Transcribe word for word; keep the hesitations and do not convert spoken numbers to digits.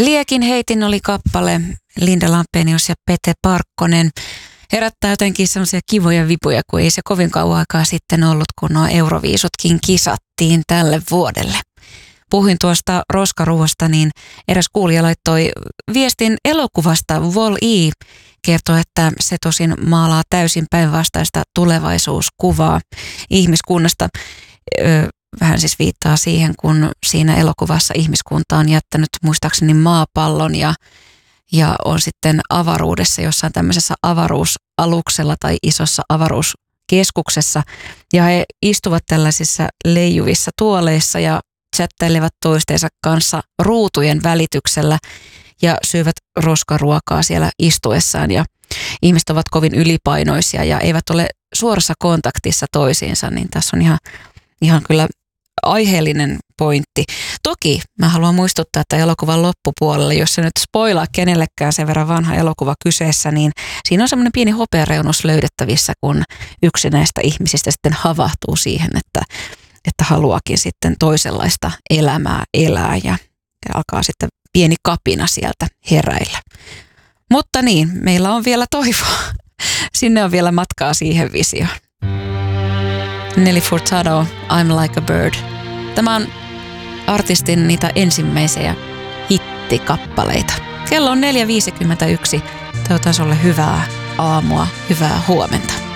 Liekin heitin oli kappale, Linda Lampenius ja Pete Parkkonen. Herättää jotenkin sellaisia kivoja vipuja, kun ei se kovin kauan aikaa sitten ollut, kun nuo Euroviisutkin kisattiin tälle vuodelle. Puhuin tuosta roskaruosta, niin eräs kuulija laittoi viestin elokuvasta. Wall-E kertoo, että se tosin maalaa täysin päinvastaista tulevaisuuskuvaa ihmiskunnasta. Öö, vähän siis viittaa siihen, kun siinä elokuvassa ihmiskunta on jättänyt muistaakseni maapallon ja, ja on sitten avaruudessa jossain tämmöisessä avaruusaluksella tai isossa avaruuskeskuksessa. Ja he istuvat tällaisissa leijuvissa tuoleissa ja chattailevat toistensa kanssa ruutujen välityksellä ja syövät roskaruokaa siellä istuessaan. Ja ihmiset ovat kovin ylipainoisia ja eivät ole suorassa kontaktissa toisiinsa, niin tässä on ihan, ihan kyllä aiheellinen pointti. Toki mä haluan muistuttaa, että elokuvan loppupuolella, jos se nyt spoilaa kenellekään sen verran vanha elokuva kyseessä, niin siinä on semmoinen pieni hopeareunus löydettävissä, kun yksi näistä ihmisistä sitten havahtuu siihen, että, että haluakin sitten toisenlaista elämää elää ja alkaa sitten pieni kapina sieltä heräillä. Mutta niin, meillä on vielä toivoa. Sinne on vielä matkaa siihen visioon. Nelly Furtado, I'm Like a Bird. Tämä on artistin niitä ensimmäisiä hittikappaleita. Kello on neljä viisikymmentäyksi. Toivotan sulle hyvää aamua, hyvää huomenta.